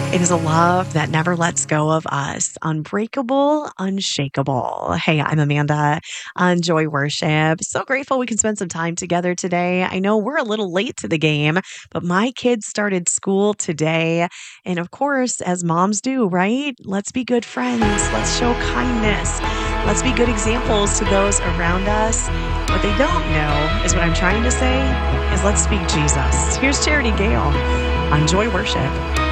It is a love that never lets go of us. Unbreakable, unshakable. Hey, I'm Amanda on Joy Worship. So grateful we can spend some time together today. I know we're a little late to the game, but my kids started school today. And of course, as moms do, right? Let's be good friends. Let's show kindness. Let's be good examples to those around us. What they don't know is what I'm trying to say is let's speak Jesus. Here's Charity Gale on Joy Worship.